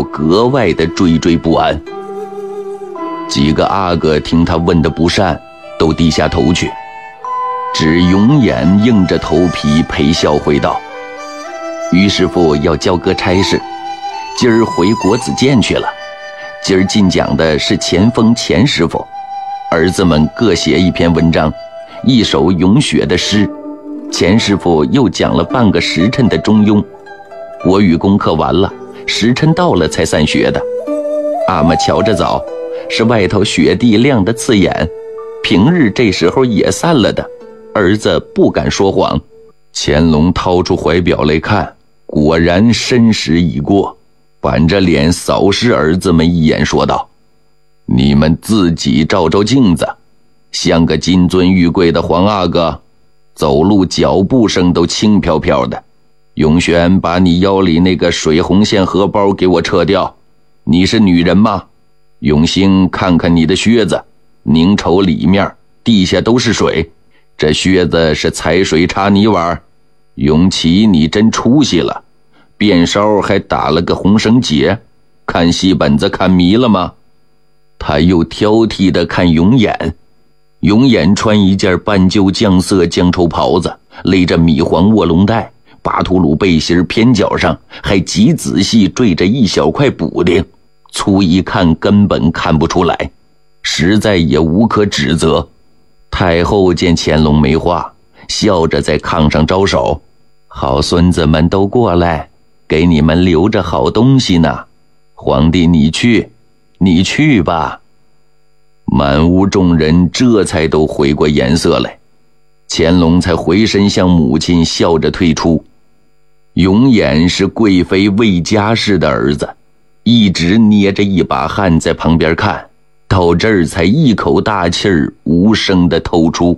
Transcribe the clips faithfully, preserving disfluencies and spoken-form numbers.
都格外的惴惴不安。几个阿哥听他问的不善，都低下头去，只永远硬着头皮陪笑回道：于师傅要交割差事，今儿回国子监去了。今儿进讲的是钱锋钱师傅，儿子们各写一篇文章，一首咏雪的诗，钱师傅又讲了半个时辰的中庸。国语功课完了，时辰到了才散学的。阿妈瞧着早，是外头雪地亮得刺眼，平日这时候也散了的，儿子不敢说谎。乾隆掏出怀表来看，果然申时已过，板着脸扫视儿子们一眼，说道：你们自己照照镜子，像个金尊玉贵的黄阿哥，走路脚步声都轻飘飘的。永轩，把你腰里那个水红线荷包给我撤掉，你是女人吗？永兴，看看你的靴子，拧瞅里面，地下都是水，这靴子是踩水插泥碗。永琪，你真出息了，辫梢还打了个红绳结，看戏本子看迷了吗？他又挑剔地看永眼，永眼穿一件半旧酱色酱绸袍子，勒着米黄卧龙带，巴图鲁背心偏脚上还极仔细缀着一小块补丁，粗一看根本看不出来，实在也无可指责。太后见乾隆没话，笑着在炕上招手：好孙子们都过来，给你们留着好东西呢。皇帝你去，你去吧。满屋众人这才都回过颜色来，乾隆才回身向母亲笑着退出。永远是贵妃魏家氏的儿子，一直捏着一把汗在旁边看，到这儿才一口大气儿无声地透出。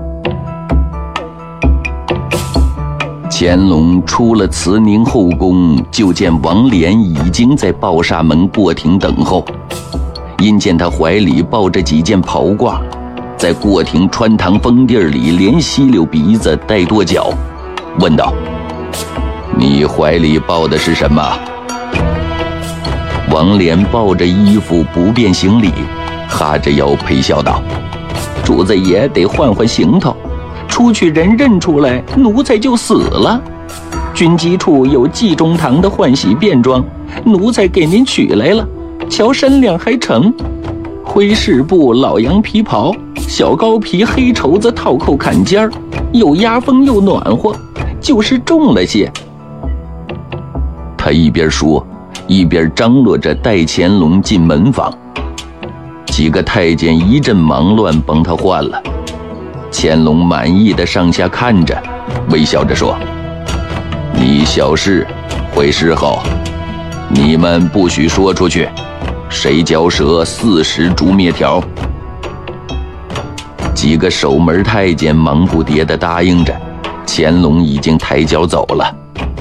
乾隆出了慈宁后宫，就见王莲已经在抱厦门过庭等候。因见他怀里抱着几件袍褂，在过庭穿堂风地里连吸溜鼻子带跺脚，问道：你怀里抱的是什么？王莲抱着衣服不便行礼，哈着腰陪笑道：主子爷得换换行头，出去人认出来，奴才就死了。军机处有季中堂的换洗便装，奴才给您取来了，瞧身量还成。灰式布老羊皮袍，小高皮黑绸子套扣坎肩儿，又压风又暖和，就是重了些。他一边说，一边张罗着带乾隆进门房。几个太监一阵忙乱，帮他换了。乾隆满意的上下看着，微笑着说：你小事会侍候，你们不许说出去，谁嚼舌四十竹篾条。几个守门太监忙不迭地答应着，乾隆已经抬脚走了。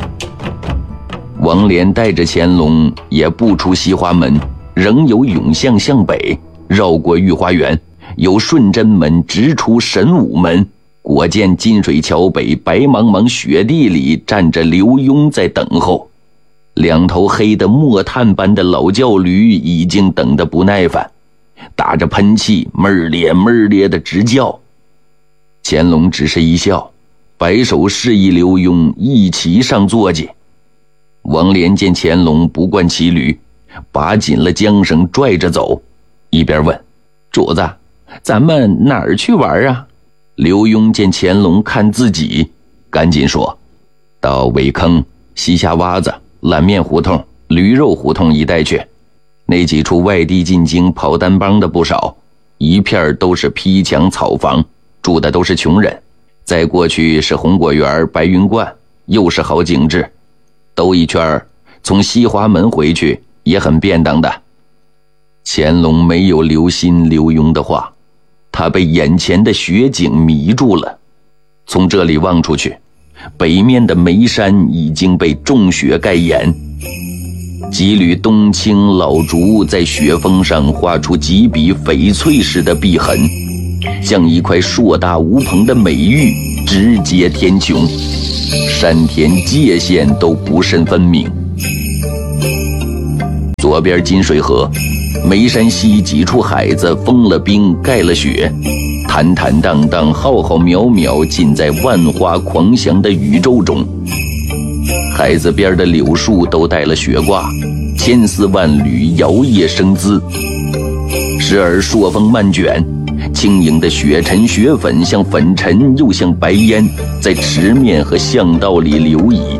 王莲带着乾隆也不出西华门，仍有永巷向北，绕过御花园，由顺贞门直出神武门。果见金水桥北白茫茫雪地里站着刘墉在等候，两头黑的墨炭般的老教驴已经等得不耐烦，打着喷气闷咧闷咧的直叫。乾隆只是一笑，摆手示意刘墉一齐上坐骑。王莲见乾隆不惯骑驴，拔紧了缰绳拽着走，一边问：主子，咱们哪儿去玩啊？刘墉见乾隆看自己，赶紧说：到苇坑、西夏洼子、烂面胡同、驴肉胡同一带去。那几处外地进京跑单帮的不少，一片都是坯墙草房，住的都是穷人。再过去是红果园、白云观，又是好景致。兜一圈，从西华门回去也很便当的。乾隆没有留心刘墉的话，他被眼前的雪景迷住了。从这里望出去，北面的眉山已经被重雪盖掩，几缕冬青老竹在雪峰上画出几笔翡翠似的碧痕，像一块硕大无朋的美玉直接天穹，山田界限都不甚分明。 左边金水河，眉山溪几处海子封了冰盖了雪，坦坦荡荡浩浩渺渺，尽在万花狂翔的宇宙中。海子边的柳树都带了雪挂，千丝万缕摇曳生姿，时而朔风漫卷，轻盈的雪尘雪粉像粉尘又像白烟，在池面和巷道里流移。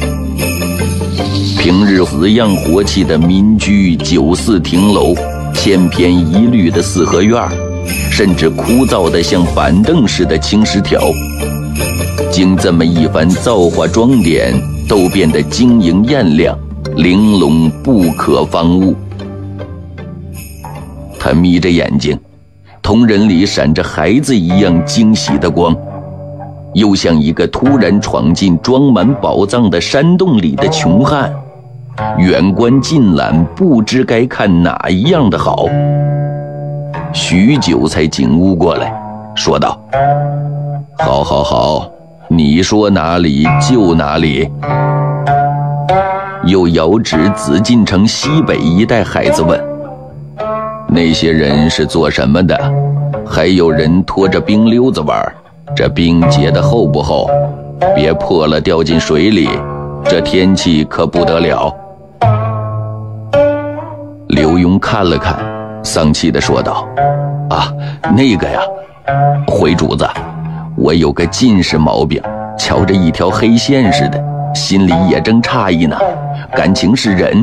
平日死样活气的民居九四亭楼，千篇一律的四合院，甚至枯燥的像板凳似的青石条，经这么一番造化装点，都变得晶莹艳亮，玲珑不可方物。他眯着眼睛，瞳仁里闪着孩子一样惊喜的光，又像一个突然闯进装满宝藏的山洞里的穷汉，远观近览，不知该看哪一样的好。许久才醒悟过来，说道：好好好，你说哪里就哪里。又遥指紫禁城西北一带孩子问：那些人是做什么的？还有人拖着冰溜子玩，这冰结得厚不厚？别破了掉进水里，这天气可不得了。刘墉看了看，丧气地说道：啊，那个呀，回主子，我有个近视毛病，瞧着一条黑线似的，心里也正诧异呢，感情是人。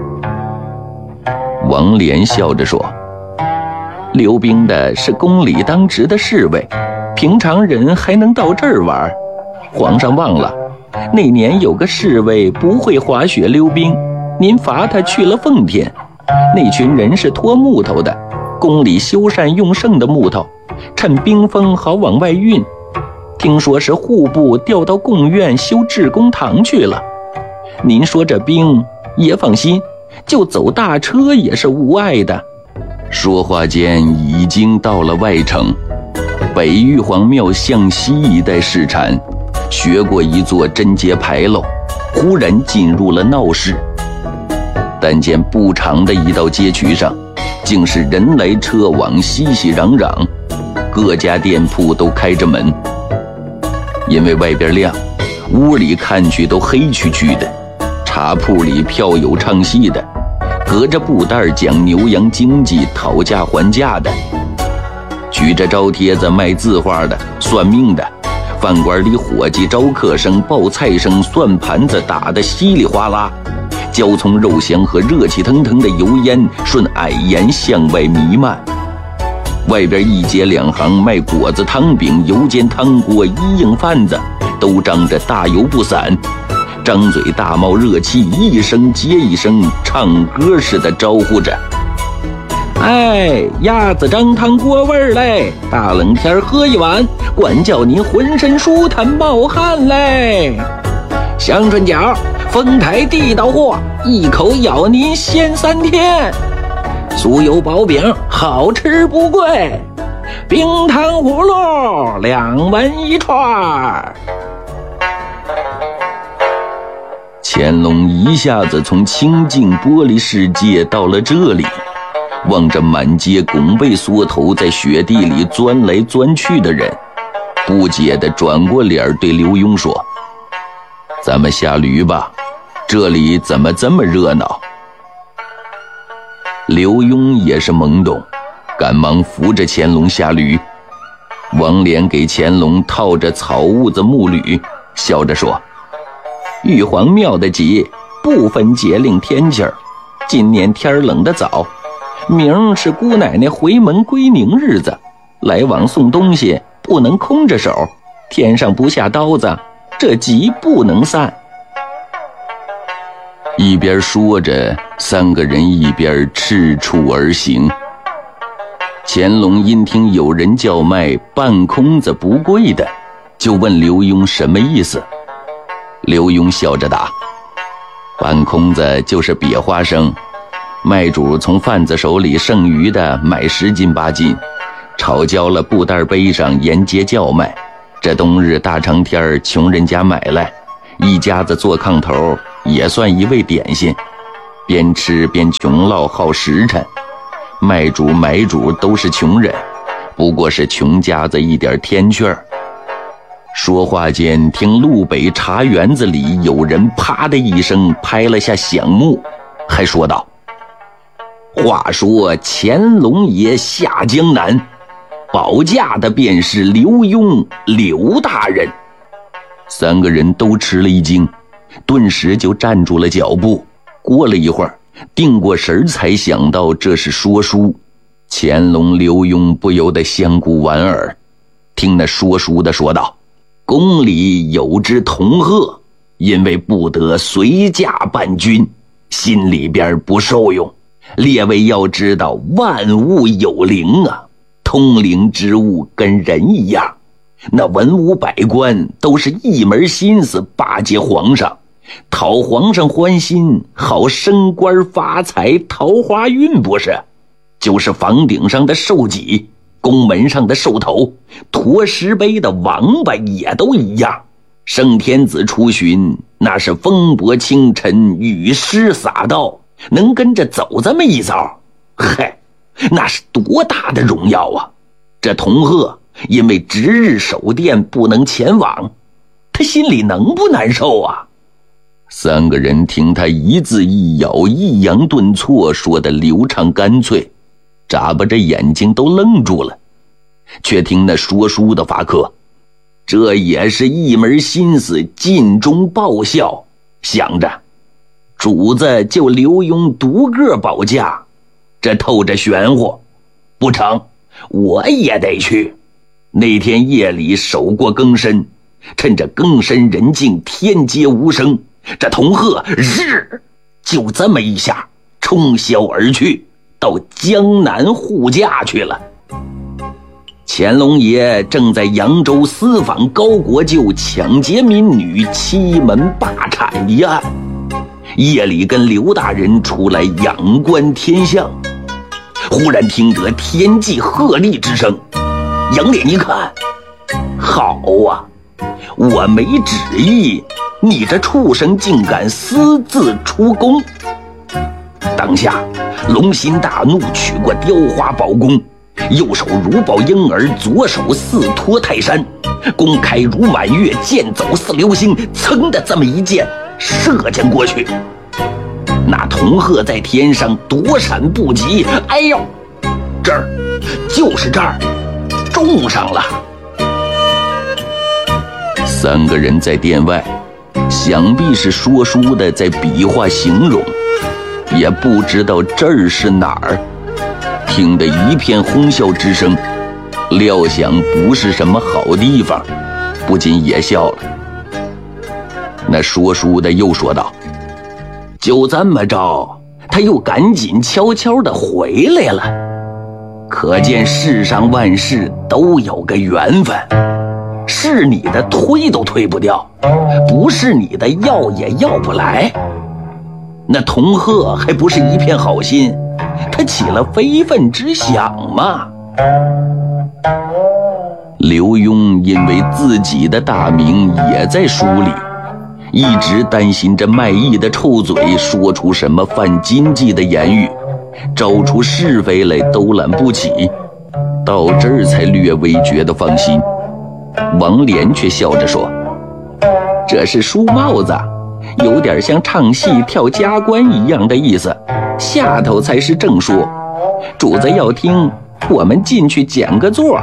王莲笑着说：溜冰的是宫里当值的侍卫，平常人还能到这儿玩。皇上忘了，那年有个侍卫不会滑雪溜冰，您罚他去了奉天。那群人是拖木头的，宫里修缮用剩的木头，趁冰封好往外运。听说是户部调到贡院修智公堂去了。您说这冰也放心，就走大车也是无碍的。说话间已经到了外城，北玉皇庙向西一带视察，学过一座贞节牌楼，忽然进入了闹市。但见不长的一道街渠上，竟是人来车往，熙熙攘攘，各家店铺都开着门。因为外边亮，屋里看去都黑黢黢的。茶铺里票友唱戏的，隔着布袋讲牛羊经济讨价还价的，举着招贴子卖字画的，算命的，饭馆里伙计招客声报菜声，算盘子打得稀里哗啦，焦葱肉香和热气腾腾的油烟顺矮檐向外弥漫。外边一街两行卖果子汤饼油煎汤锅一应贩子都张着大油布伞，张嘴大冒热气，一声接一声唱歌似的招呼着：哎，鸭子张汤锅味儿嘞，大冷天喝一碗，管叫您浑身舒坦冒汗嘞。香椿饺，丰台地道货，一口咬您鲜三天。酥油薄饼，好吃不贵，冰糖葫芦两文一串。乾隆一下子从清净玻璃世界到了这里，望着满街拱背缩头在雪地里钻来钻去的人，不解地转过脸对刘墉说：咱们下驴吧，这里怎么这么热闹？刘墉也是懵懂，赶忙扶着乾隆下驴。王莲给乾隆套着草痦子木履，笑着说：玉皇庙的节不分节令天气儿，今年天冷得早，明儿是姑奶奶回门归宁日子，来往送东西不能空着手，天上不下刀子，这节不能散。一边说着，三个人一边赤处而行。乾隆因听有人叫卖半空子不贵的，就问刘墉什么意思。刘墉笑着答：半空子就是瘪花生，卖主从贩子手里剩余的买十斤八斤，炒焦了布袋杯上沿街叫卖，这冬日大长天穷人家买来，一家子做炕头也算一味点心。 边吃边穷唠耗时辰，卖主买主都是穷人，不过是穷家子一点天趣儿。说话间，听路北茶园子里有人啪的一声拍了下响木，还说道：话说乾隆爷下江南，保驾的便是刘墉刘大人。三个人都吃了一惊，顿时就站住了脚步。过了一会儿，定过神才想到这是说书。乾隆刘墉不由得相顾莞尔，听那说书的说道：宫里有只同鹤，因为不得随驾伴君，心里边不受用。列位要知道，万物有灵啊，通灵之物跟人一样，那文武百官都是一门心思巴结皇上，讨皇上欢心，好升官发财，桃花运不是？就是房顶上的寿几，宫门上的寿头，驮石碑的王八也都一样。圣天子出巡，那是风伯清晨，雨湿洒道，能跟着走这么一遭，嗨，那是多大的荣耀啊！这同鹤因为值日守殿不能前往，他心里能不难受啊？三个人听他一字一咬，抑扬顿挫，说得流畅干脆，眨巴着眼睛都愣住了。却听那说书的发科，这也是一门心思尽忠报效，想着主子就刘墉独个保驾，这透着玄乎，不成，我也得去。那天夜里守过更深，趁着更深人静，天街无声，这同鹤日就这么一下冲霄而去，到江南护驾去了。乾隆爷正在扬州私访高国舅抢劫民女欺门霸产一案，夜里跟刘大人出来仰观天象，忽然听得天际鹤唳之声，仰脸一看，好啊，我没旨意，你这畜生竟敢私自出宫！当下龙心大怒，取过雕花宝弓，右手如抱婴儿，左手似托泰山，弓开如满月，箭走似流星，噌的这么一箭射将过去。那同鹤在天上躲闪不及，哎呦，这儿就是这儿，中上了。三个人在殿外，想必是说书的在比划形容，也不知道这儿是哪儿，听得一片哄笑之声，料想不是什么好地方，不禁也笑了。那说书的又说道：就这么着，他又赶紧悄悄地回来了，可见世上万事都有个缘分，是你的推都推不掉，不是你的要也要不来。那同鹤还不是一片好心，他起了非分之想嘛。刘墉因为自己的大名也在书里，一直担心这卖艺的臭嘴说出什么犯禁忌的言语，招出是非来都揽不起，到这儿才略微觉得放心。王莲却笑着说：这是梳帽子，有点像唱戏跳家官一样的意思，下头才是正说，主子要听，我们进去捡个座。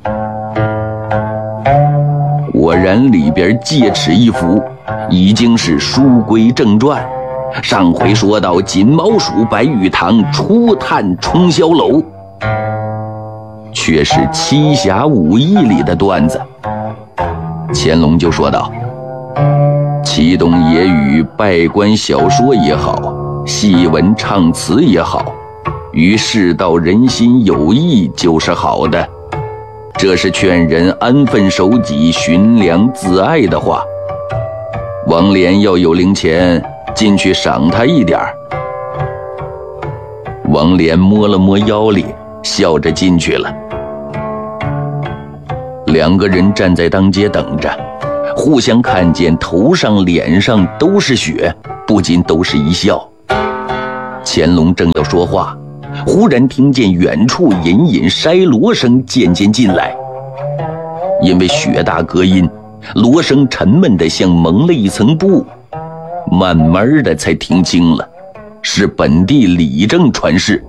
果然里边戒尺一幅，已经是书归正传。上回说到锦毛鼠白玉堂初探冲霄楼，却是七侠五义里的段子。乾隆就说道：启动野语拜官小说也好，戏文唱词也好，于世道人心有益就是好的，这是劝人安分守己、寻良自爱的话。王莲要有零钱，进去赏他一点儿。王莲摸了摸腰里，笑着进去了。两个人站在当街等着，互相看见头上脸上都是血，不禁都是一笑。 乾隆正要说话，忽然听见远处隐隐筛锣声渐渐进来。因为雪大隔音，锣声沉闷得像蒙了一层布，慢慢的才听清了，是本地理政传示。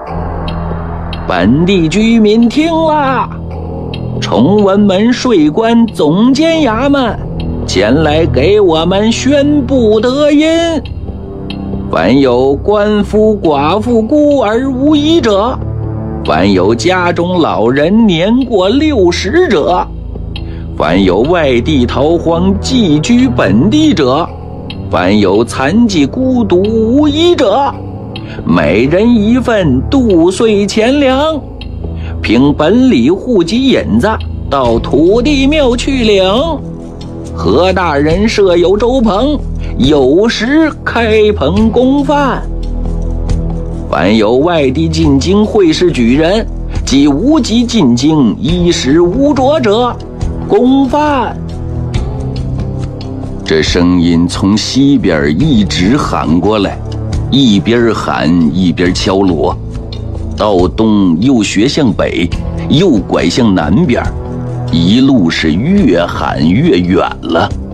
本地居民听啦，崇文门税关总监衙门前来给我们宣布德音，凡有官夫寡妇孤儿无依者，凡有家中老人年过六十者，凡有外地逃荒寄居本地者，凡有残疾孤独无依者，每人一份度岁钱粮，凭本里户籍引子到土地庙去领。何大人设有粥棚，有时开棚供饭。凡有外地进京会试举人，即无籍进京衣食无着者，供饭。这声音从西边一直喊过来，一边喊一边敲锣，到东又学向北，又拐向南边，一路是越喊越远了。